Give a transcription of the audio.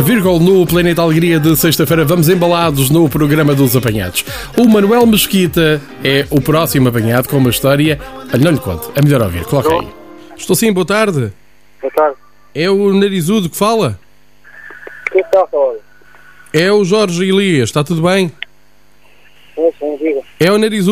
Virgol no Planeta Alegria de sexta-feira. Vamos embalados no programa dos apanhados. O Manuel Mesquita é o próximo apanhado com uma história. Não lhe conto, é melhor ouvir. Coloca aí. Estou sim, boa tarde. Boa tarde. É o Narizudo que fala? Quem está a falar? É o Jorge Elias, está tudo bem? Sim, diga. É o Narizudo.